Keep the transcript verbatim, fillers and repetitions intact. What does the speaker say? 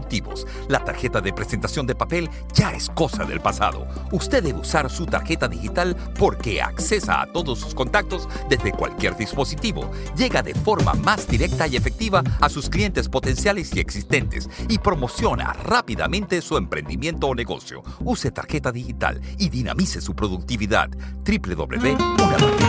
productivos. La tarjeta de presentación de papel ya es cosa del pasado. Usted debe usar su tarjeta digital porque accesa a todos sus contactos desde cualquier dispositivo. Llega de forma más directa y efectiva a sus clientes potenciales y existentes y promociona rápidamente su emprendimiento o negocio. Use tarjeta digital y dinamice su productividad. doble u doble u doble u punto una